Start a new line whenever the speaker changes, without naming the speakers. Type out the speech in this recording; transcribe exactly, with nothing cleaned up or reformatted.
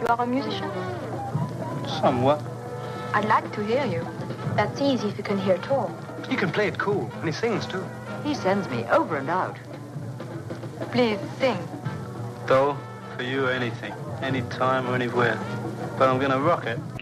You are a musician?
Somewhat.
I'd like to hear you. That's easy if you can hear at all.
He can play it cool, and he sings, too.
He sends me over and out.
Please, sing.
Though, for you, anything. Any time or anywhere. But I'm gonna rock it.